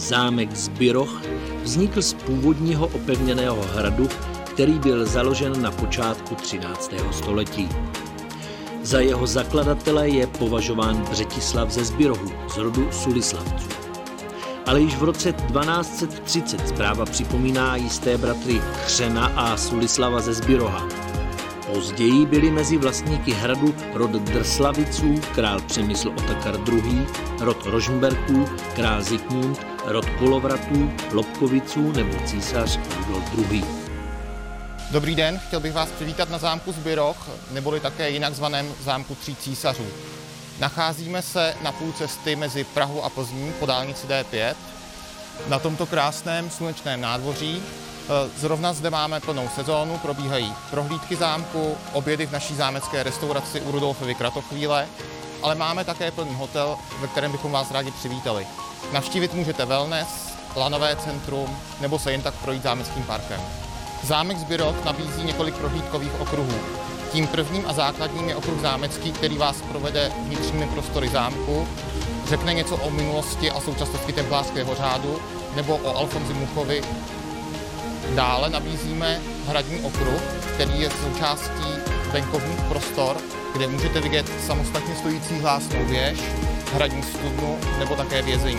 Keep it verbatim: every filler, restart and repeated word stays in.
Zámek Zbiroh vznikl z původního opevněného hradu, který byl založen na počátku třináctého století. Za jeho zakladatele je považován Břetislav ze Zbirohu z rodu Sulislavců. Ale již v roce dvanáct set třicet zpráva připomíná jisté bratry Chřena a Sulislava ze Zbiroha. Později byli mezi vlastníky hradu rod Drslaviců, král Přemysl Otakar druhý., rod Rožmberků, král Zikmund, rod Kolovratů, Lobkoviců nebo císař Rudolf druhý. Dobrý den, chtěl bych vás přivítat na zámku Zbiroh, neboli také jinak zvaném zámku tří císařů. Nacházíme se na půl cesty mezi Prahou a Plzní po dálnici D pět. Na tomto krásném slunečném nádvoří. Zrovna zde máme plnou sezónu, probíhají prohlídky zámku, obědy v naší zámecké restauraci u Rudolfovy Kratochvíle, ale máme také plný hotel, ve kterém bychom vás rádi přivítali. Navštívit můžete wellness, lanové centrum nebo se jen tak projít zámeckým parkem. Zámek Zbiroh nabízí několik prohlídkových okruhů. Tím prvním a základním je okruh zámecký, který vás provede vnitřními prostory zámku, řekne něco o minulosti a současnosti templářského řádu nebo o Alfonzi Muchovi. Dále nabízíme hradní okruh, který je součástí venkovních prostor, kde můžete vidět samostatně stojící hlásnou věž, hradní studnu nebo také vězení.